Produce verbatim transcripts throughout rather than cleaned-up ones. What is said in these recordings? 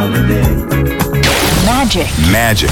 Magic. Magic.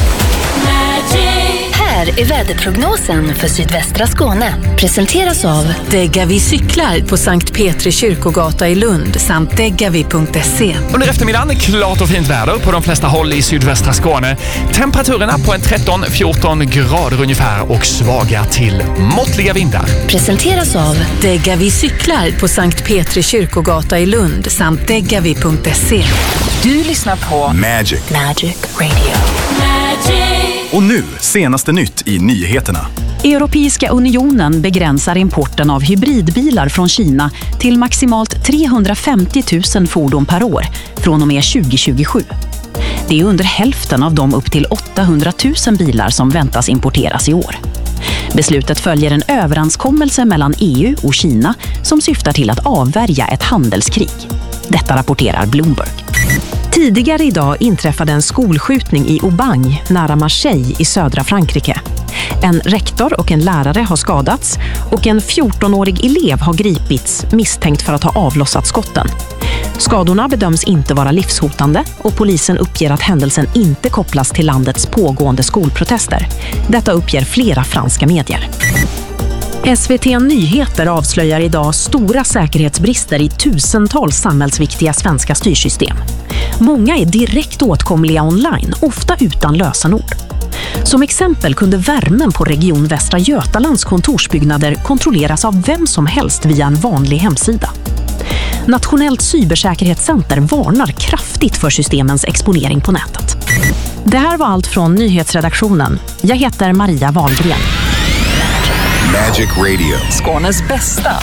Här är väderprognosen för sydvästra Skåne. Presenteras av Degavi cyklar på Sankt Petri kyrkogata i Lund samt degavi punkt se. Under eftermiddagen klart och fint väder på de flesta håll i sydvästra Skåne. Temperaturerna på en tretton till fjorton grader ungefär och svaga till måttliga vindar. Presenteras av Degavi cyklar på Sankt Petri kyrkogata i Lund samt degavi punkt se. Du lyssnar på Magic. Magic Radio. Och nu, senaste nytt i nyheterna. Europeiska unionen begränsar importen av hybridbilar från Kina till maximalt trehundrafemtio tusen fordon per år från och med tjugo tjugosju. Det är under hälften av de upp till åttahundratusen bilar som väntas importeras i år. Beslutet följer en överenskommelse mellan E U och Kina som syftar till att avvärja ett handelskrig. Detta rapporterar Bloomberg. Tidigare idag inträffade en skolskjutning i Aubagne, nära Marseille i södra Frankrike. En rektor och en lärare har skadats och en fjortonårig elev har gripits misstänkt för att ha avlossat skotten. Skadorna bedöms inte vara livshotande och polisen uppger att händelsen inte kopplas till landets pågående skolprotester. Detta uppger flera franska medier. S V T Nyheter avslöjar idag stora säkerhetsbrister i tusentals samhällsviktiga svenska styrsystem. Många är direkt åtkomliga online, ofta utan lösenord. Som exempel kunde värmen på Region Västra Götalands kontorsbyggnader kontrolleras av vem som helst via en vanlig hemsida. Nationellt cybersäkerhetscenter varnar kraftigt för systemens exponering på nätet. Det här var allt från nyhetsredaktionen. Jag heter Maria Wahlgren. Magic Radio. Skånes bästa